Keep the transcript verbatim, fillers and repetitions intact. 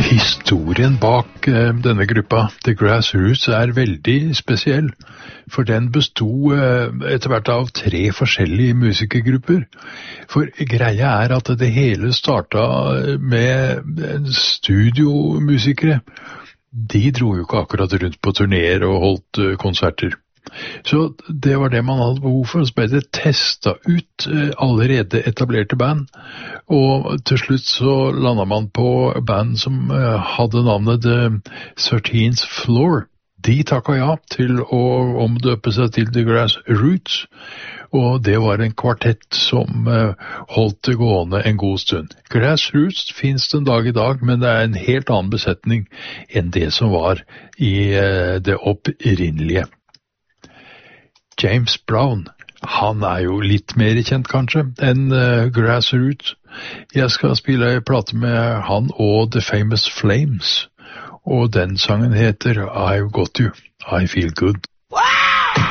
Historien bak eh, denne gruppa, The Grassroots, er veldig spesiell, for den bestod eh, etter hvert av tre forskjellige musikergrupper. For greia er at det hele startet med studiomusikere. De dro jo ikke akkurat rundt på turnéer og holdt eh, konserter. Så det var det man hadde behov for, så ble det testet ut eh, allerede etablerte band, og til slutt så landet man på band som eh, hadde navnet The thirteenth Floor. De takket ja til å omdøpe seg til The Grassroots, og det var en kvartett som eh, holdt det gående en god stund. Grassroots finnes den dag i dag, men det er en helt annen besetning enn det som var i eh, det opprinnelige. James Brown, han er jo litt mer kjent kanskje enn uh, Grassroots. Jeg skal spille en plate med han og The Famous Flames, og den sangen heter I've Got You, I Feel Good.